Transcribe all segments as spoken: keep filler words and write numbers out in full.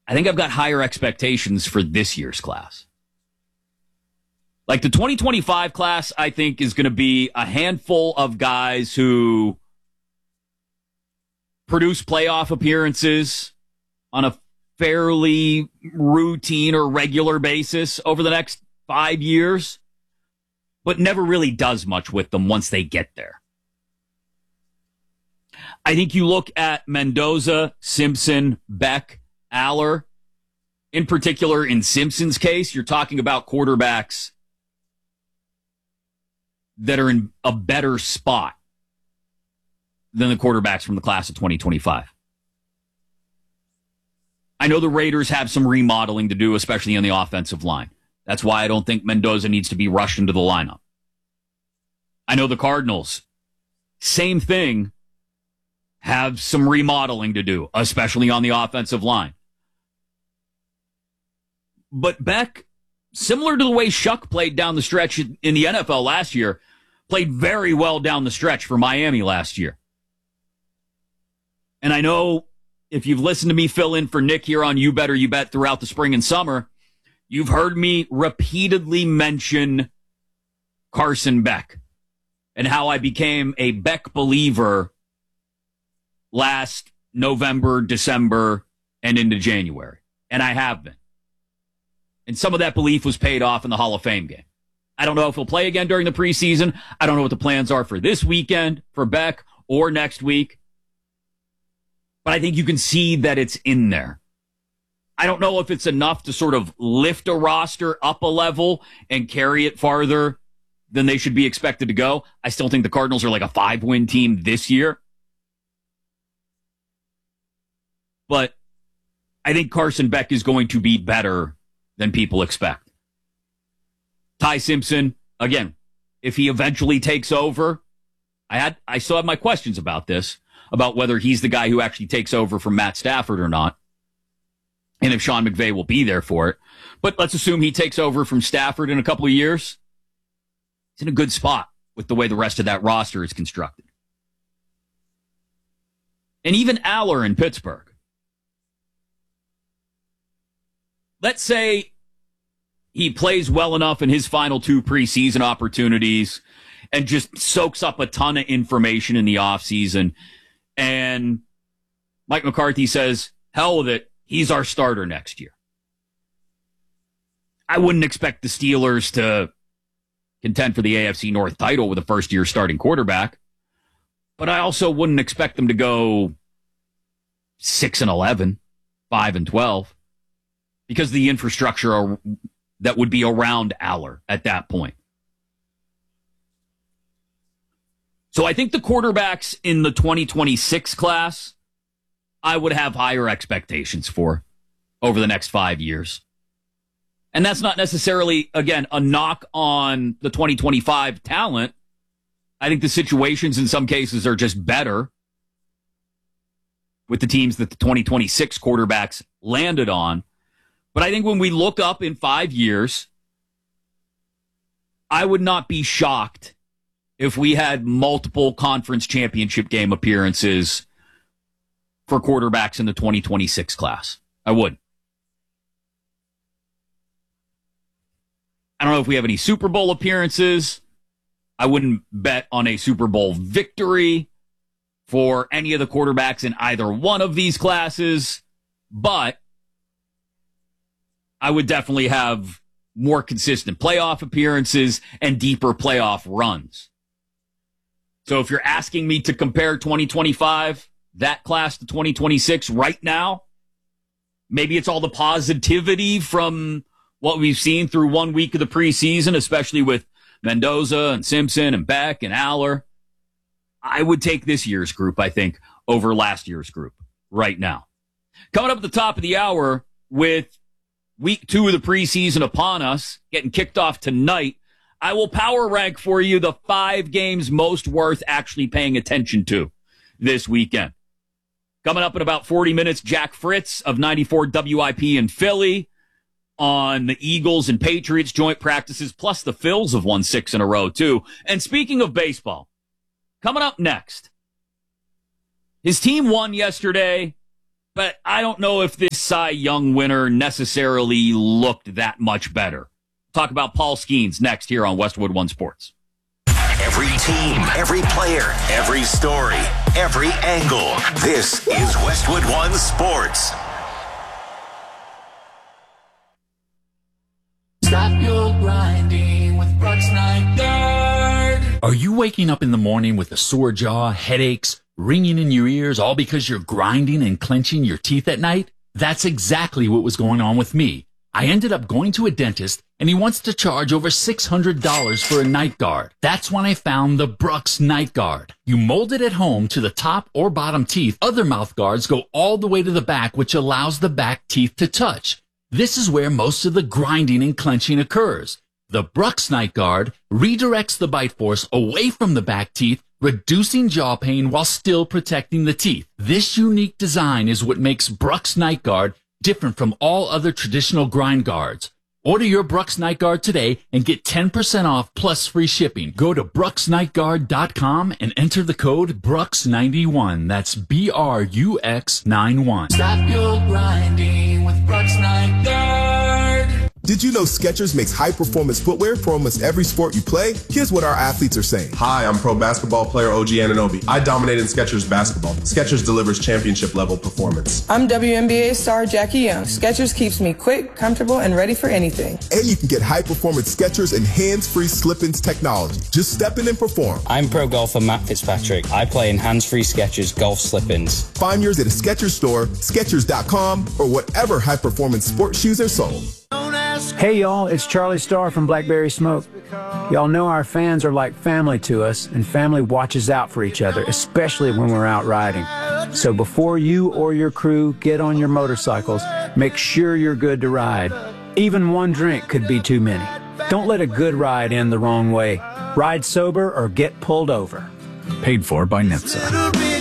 I think I've got higher expectations for this year's class. Like the twenty twenty-five class, I think, is going to be a handful of guys who produce playoff appearances on a fairly routine or regular basis over the next five years, but never really does much with them once they get there. I think you look at Mendoza, Simpson, Beck, Aller. In particular, in Simpson's case, you're talking about quarterbacks that are in a better spot than the quarterbacks from the class of twenty twenty-five. I know the Raiders have some remodeling to do, especially on the offensive line. That's why I don't think Mendoza needs to be rushed into the lineup. I know the Cardinals, same thing, have some remodeling to do, especially on the offensive line. But Beck, similar to the way Shuck played down the stretch in the N F L last year, played very well down the stretch for Miami last year. And I know if you've listened to me fill in for Nick here on You Better You Bet throughout the spring and summer, you've heard me repeatedly mention Carson Beck and how I became a Beck believer last November, December, and into January. And I have been. And some of that belief was paid off in the Hall of Fame game. I don't know if he'll play again during the preseason. I don't know what the plans are for this weekend for Beck or next week. But I think you can see that it's in there. I don't know if it's enough to sort of lift a roster up a level and carry it farther than they should be expected to go. I still think the Cardinals are like a five-win team this year. But I think Carson Beck is going to be better than people expect. Ty Simpson, again, if he eventually takes over, I had I still have my questions about this, about whether he's the guy who actually takes over from Matt Stafford or not, and if Sean McVay will be there for it. But let's assume he takes over from Stafford in a couple of years. He's in a good spot with the way the rest of that roster is constructed. And even Aller in Pittsburgh. Let's say he plays well enough in his final two preseason opportunities and just soaks up a ton of information in the offseason. And Mike McCarthy says, hell with it, he's our starter next year. I wouldn't expect the Steelers to contend for the A F C North title with a first-year starting quarterback, but I also wouldn't expect them to go six and eleven, five and twelve, because the infrastructure are, that would be around Aller at that point. So I think the quarterbacks in the twenty twenty-six class, I would have higher expectations for over the next five years. And that's not necessarily, again, a knock on the twenty twenty-five talent. I think the situations in some cases are just better with the teams that the twenty twenty-six quarterbacks landed on. But I think when we look up in five years, I would not be shocked if we had multiple conference championship game appearances for quarterbacks in the twenty twenty-six class. I would. I don't know if we have any Super Bowl appearances. I wouldn't bet on a Super Bowl victory for any of the quarterbacks in either one of these classes, but I would definitely have more consistent playoff appearances and deeper playoff runs. So if you're asking me to compare twenty twenty-five, that class, to twenty twenty-six right now, maybe it's all the positivity from what we've seen through one week of the preseason, especially with Mendoza and Simpson and Beck and Aller. I would take this year's group, I think, over last year's group right now. Coming up at the top of the hour with week two of the preseason upon us, getting kicked off tonight, I will power rank for you the five games most worth actually paying attention to this weekend. Coming up in about forty minutes, Jack Fritz of ninety-four W I P in Philly on the Eagles and Patriots joint practices, plus the Phils have won six in a row, too. And speaking of baseball, coming up next, his team won yesterday, but I don't know if this Cy Young winner necessarily looked that much better. Talk about Paul Skeens next here on Westwood One Sports. Every team, every player, every story, every angle. This is Westwood One Sports. Stop your grinding with Brooks Night Guard. Are you waking up in the morning with a sore jaw, headaches, ringing in your ears, all because you're grinding and clenching your teeth at night? That's exactly what was going on with me. I ended up going to a dentist, and he wants to charge over six hundred dollars for a night guard. That's when I found the Brooks Night Guard. You mold it at home to the top or bottom teeth. Other mouth guards go all the way to the back, which allows the back teeth to touch. This is where most of the grinding and clenching occurs. The Brooks Night Guard redirects the bite force away from the back teeth, reducing jaw pain while still protecting the teeth. This unique design is what makes Brooks Night Guard different from all other traditional grind guards. Order your Brooks Night Guard today and get ten percent off plus free shipping. Go to brooks night guard dot com and enter the code Brooks ninety-one. That's B R U X ninety-one. Stop your grinding with Brooks Night Guard. Did you know Skechers makes high-performance footwear for almost every sport you play? Here's what our athletes are saying. Hi, I'm pro basketball player O G Anunoby. I dominate in Skechers basketball. Skechers delivers championship-level performance. I'm W N B A star Jackie Young. Skechers keeps me quick, comfortable, and ready for anything. And you can get high-performance Skechers and hands-free slip-ins technology. Just step in and perform. I'm pro golfer Matt Fitzpatrick. I play in hands-free Skechers golf slip-ins. Find yours at a Skechers store, Skechers dot com, or whatever high-performance sports shoes are sold. Hey y'all, it's Charlie Starr from Blackberry Smoke. Y'all know our fans are like family to us, and family watches out for each other, especially when we're out riding. So before you or your crew get on your motorcycles, make sure you're good to ride. Even one drink could be too many. Don't let a good ride end the wrong way. Ride sober or get pulled over. Paid for by N H T S A.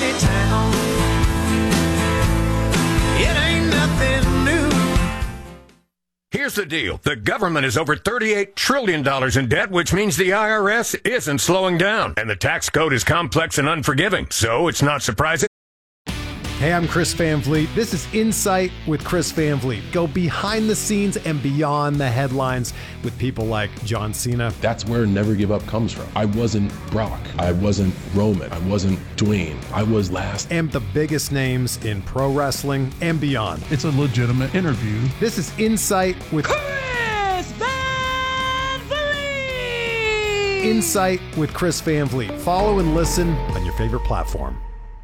Here's the deal. The government is over thirty-eight trillion dollars in debt, which means the I R S isn't slowing down. And the tax code is complex and unforgiving, so it's not surprising. Hey, I'm Chris Van Vliet. This is Insight with Chris Van Vliet. Go behind the scenes and beyond the headlines with people like John Cena. That's where Never Give Up comes from. I wasn't Brock. I wasn't Roman. I wasn't Dwayne. I was last. And the biggest names in pro wrestling and beyond. It's a legitimate interview. This is Insight with Chris Van Vliet. Insight with Chris Van Vliet. Follow and listen on your favorite platform.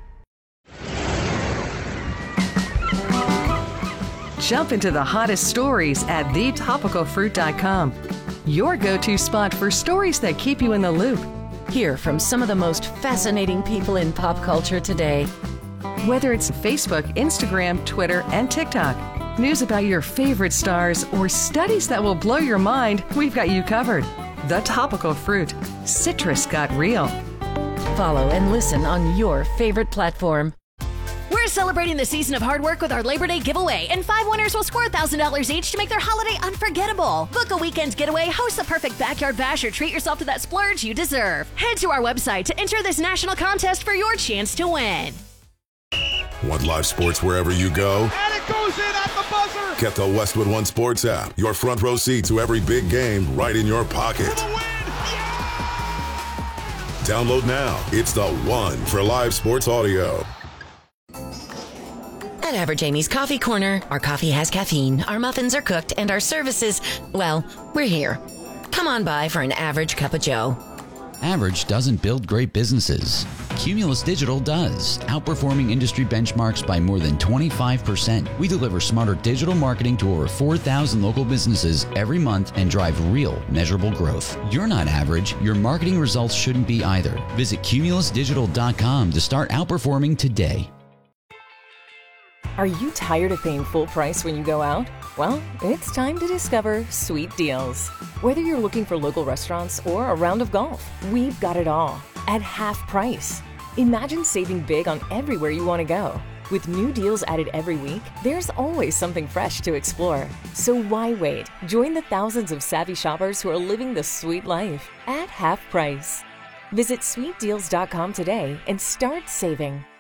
Jump into the hottest stories at the topical fruit dot com. Your go-to spot for stories that keep you in the loop. Hear from some of the most fascinating people in pop culture today. Whether it's Facebook, Instagram, Twitter, and TikTok, news about your favorite stars, or studies that will blow your mind, we've got you covered. The Topical Fruit. Citrus got real. Follow and listen on your favorite platform. We're celebrating the season of hard work with our Labor Day giveaway, and five winners will score one thousand dollars each to make their holiday unforgettable. Book a weekend getaway, host the perfect backyard bash, or treat yourself to that splurge you deserve. Head to our website to enter this national contest for your chance to win. Want live sports wherever you go? And it goes in at the buzzer! Get the Westwood One Sports app. Your front row seat to every big game right in your pocket. Download now. It's the one for live sports audio. At Average Amy's Coffee Corner, our coffee has caffeine, our muffins are cooked, and our services, well, we're here. Come on by for an average cup of joe. Average doesn't build great businesses. Cumulus Digital does, outperforming industry benchmarks by more than twenty-five percent. We deliver smarter digital marketing to over four thousand local businesses every month and drive real, measurable growth. You're not average. Your marketing results shouldn't be either. Visit cumulus digital dot com to start outperforming today. Are you tired of paying full price when you go out? Well, it's time to discover Sweet Deals. Whether you're looking for local restaurants or a round of golf, we've got it all at half price. Imagine saving big on everywhere you want to go. With new deals added every week, there's always something fresh to explore. So why wait? Join the thousands of savvy shoppers who are living the sweet life at half price. Visit sweet deals dot com today and start saving.